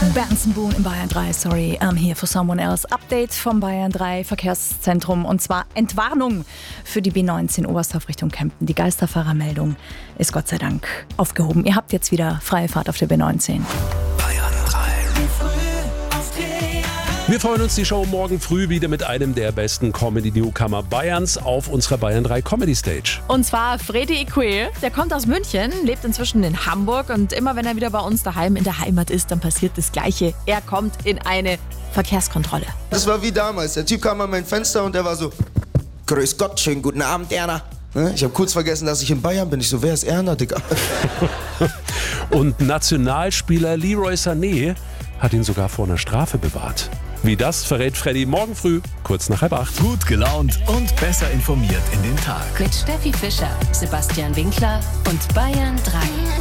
Benson Boone in Bayern 3, sorry, I'm here for someone else. Update vom Bayern 3 Verkehrszentrum und zwar Entwarnung für die B19 Oberstdorf Richtung Kempten. Die Geisterfahrermeldung ist Gott sei Dank aufgehoben. Ihr habt jetzt wieder freie Fahrt auf der B19. Bayern 3. Wir freuen uns, die Show morgen früh wieder mit einem der besten Comedy-Newcomer Bayerns auf unserer Bayern 3 Comedy Stage. Und zwar Fredi Equil. Der kommt aus München, lebt inzwischen in Hamburg und immer wenn er wieder bei uns daheim in der Heimat ist, dann passiert das Gleiche. Er kommt in eine Verkehrskontrolle. Das war wie damals. Der Typ kam an mein Fenster und der war so: Grüß Gott, schönen guten Abend, Erna. Ich habe kurz vergessen, dass ich in Bayern bin. Ich so, wer ist Erna, Digga? Und Nationalspieler Leroy Sané hat ihn sogar vor einer Strafe bewahrt. Wie das verrät Freddy morgen früh, kurz nach 7:30. Gut gelaunt und besser informiert in den Tag. Mit Steffi Fischer, Sebastian Winkler und Bayern 3.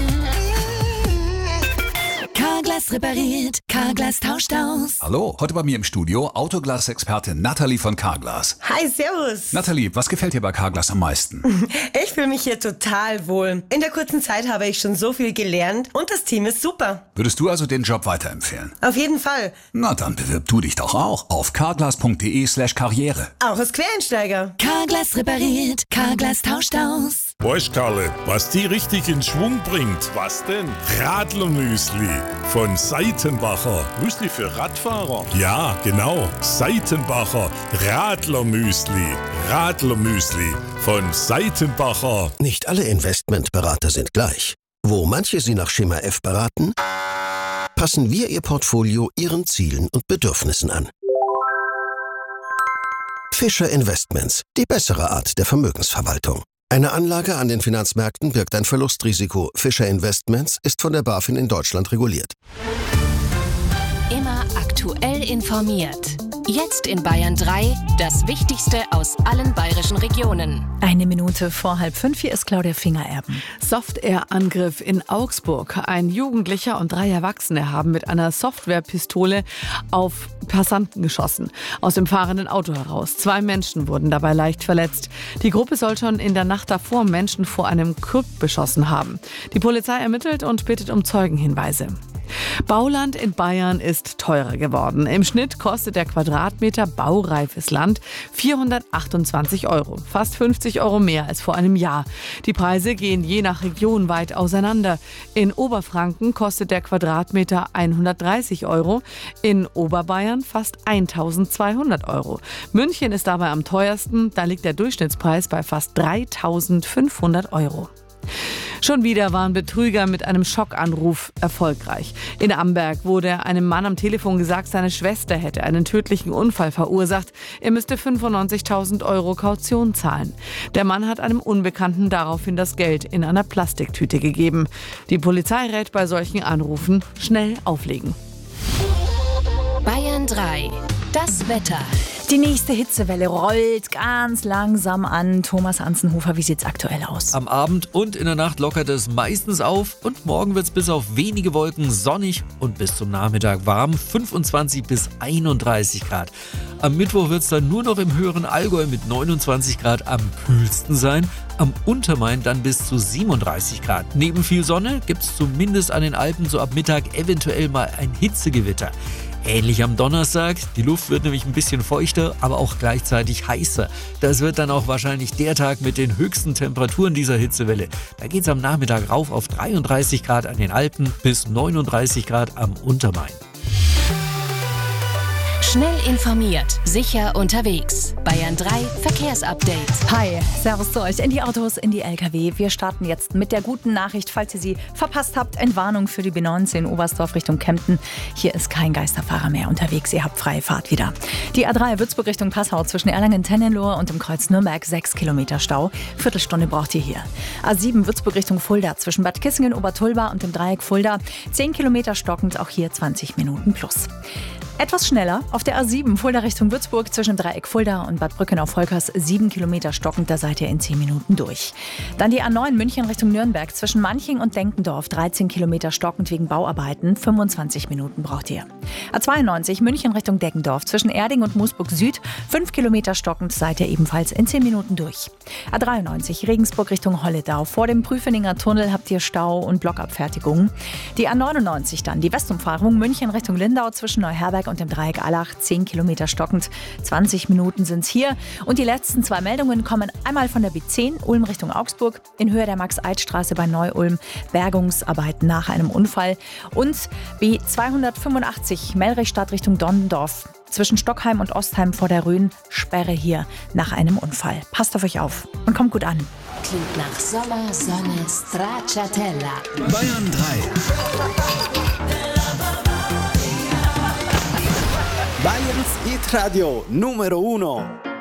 Carglass repariert, Carglass tauscht aus. Hallo, heute bei mir im Studio Autoglas-Expertin Nathalie von Carglass. Hi, servus. Nathalie, was gefällt dir bei Carglass am meisten? Ich fühle mich hier total wohl. In der kurzen Zeit habe ich schon so viel gelernt und das Team ist super. Würdest du also den Job weiterempfehlen? Auf jeden Fall. Na, dann bewirb du dich doch auch auf carglass.de/karriere. Auch als Quereinsteiger. Carglass repariert, Carglass tauscht aus. Weißt Karle, was die richtig in Schwung bringt? Was denn? Radlermüsli von Seitenbacher. Müsli für Radfahrer? Ja, genau. Seitenbacher Radlermüsli. Radlermüsli von Seitenbacher. Nicht alle Investmentberater sind gleich. Wo manche Sie nach Schema F beraten, passen wir Ihr Portfolio Ihren Zielen und Bedürfnissen an. Fischer Investments, die bessere Art der Vermögensverwaltung. Eine Anlage an den Finanzmärkten birgt ein Verlustrisiko. Fischer Investments ist von der BaFin in Deutschland reguliert. Immer aktuell informiert. Jetzt in Bayern 3 das Wichtigste aus allen bayerischen Regionen. 1 Minute vor 4:30, hier ist Claudia Fingererben. Software-Angriff in Augsburg. Ein Jugendlicher und 3 Erwachsene haben mit einer Softwarepistole auf Passanten geschossen. Aus dem fahrenden Auto heraus. 2 Menschen wurden dabei leicht verletzt. Die Gruppe soll schon in der Nacht davor Menschen vor einem Club beschossen haben. Die Polizei ermittelt und bittet um Zeugenhinweise. Bauland in Bayern ist teurer geworden. Im Schnitt kostet der Quadratmeter baureifes Land 428 €. Fast 50 € mehr als vor einem Jahr. Die Preise gehen je nach Region weit auseinander. In Oberfranken kostet der Quadratmeter 130 €, in Oberbayern fast 1200 €. München ist dabei am teuersten. Da liegt der Durchschnittspreis bei fast 3500 €. Schon wieder waren Betrüger mit einem Schockanruf erfolgreich. In Amberg wurde einem Mann am Telefon gesagt, seine Schwester hätte einen tödlichen Unfall verursacht. Er müsste 95.000 € Kaution zahlen. Der Mann hat einem Unbekannten daraufhin das Geld in einer Plastiktüte gegeben. Die Polizei rät bei solchen Anrufen schnell auflegen. Bayern 3. Das Wetter. Die nächste Hitzewelle rollt ganz langsam an. Thomas Anzenhofer, wie sieht's aktuell aus? Am Abend und in der Nacht lockert es meistens auf und morgen wird's bis auf wenige Wolken sonnig und bis zum Nachmittag warm, 25 bis 31 Grad. Am Mittwoch wird's dann nur noch im höheren Allgäu mit 29 Grad am kühlsten sein, am Untermain dann bis zu 37 Grad. Neben viel Sonne gibt's zumindest an den Alpen so ab Mittag eventuell mal ein Hitzegewitter. Ähnlich am Donnerstag, die Luft wird nämlich ein bisschen feuchter, aber auch gleichzeitig heißer. Das wird dann auch wahrscheinlich der Tag mit den höchsten Temperaturen dieser Hitzewelle. Da geht es am Nachmittag rauf auf 33 Grad an den Alpen bis 39 Grad am Untermain. Schnell informiert, sicher unterwegs. Bayern 3 Verkehrsupdate. Hi, servus zu euch in die Autos, in die LKW. Wir starten jetzt mit der guten Nachricht, falls ihr sie verpasst habt. Entwarnung für die B19 Oberstdorf Richtung Kempten. Hier ist kein Geisterfahrer mehr unterwegs. Ihr habt freie Fahrt wieder. Die A3 Würzburg Richtung Passau zwischen Erlangen-Tennenlohe und dem Kreuz Nürnberg 6 Kilometer Stau. Viertelstunde braucht ihr hier. A7 Würzburg Richtung Fulda zwischen Bad Kissingen, Obertulba und dem Dreieck Fulda. 10 Kilometer stockend, auch hier 20 Minuten plus. Etwas schneller auf der A7 Fulda Richtung Würzburg zwischen Dreieck Fulda und Bad Brückenau-Volkers 7 Kilometer stockend, da seid ihr in 10 Minuten durch. Dann die A9 München Richtung Nürnberg zwischen Manching und Denkendorf 13 Kilometer stockend wegen Bauarbeiten, 25 Minuten braucht ihr. A92 München Richtung Deggendorf zwischen Erding und Moosburg Süd 5 Kilometer stockend, seid ihr ebenfalls in 10 Minuten durch. A93 Regensburg Richtung Holledau vor dem Prüfeninger Tunnel habt ihr Stau und Blockabfertigungen. Die A99 dann die Westumfahrung München Richtung Lindau zwischen Neuherberg und dem Dreieck Allach 10 Kilometer stockend, 20 Minuten sind's hier. Und die letzten 2 Meldungen kommen einmal von der B10 Ulm Richtung Augsburg in Höhe der Max-Eid-Straße bei Neu-Ulm, Bergungsarbeiten nach einem Unfall, und B285 Melrichstadt Richtung Donnendorf zwischen Stockheim und Ostheim vor der Rhön, Sperre hier nach einem Unfall. Passt auf euch auf und kommt gut an. Klingt nach Sommer, Sonne, Stracciatella. Bayern 3. Bayerns Hit Radio Numero 1.